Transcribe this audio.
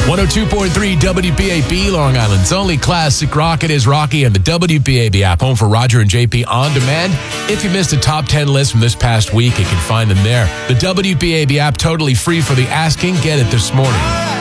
102.3 WPAB, Long Island's only classic rock. It is Rocky and the WPAB app, home for Roger and JP on demand. If you missed a top 10 list from this past week, you can find them there. The WPAB app, totally free for the asking. Get it this morning.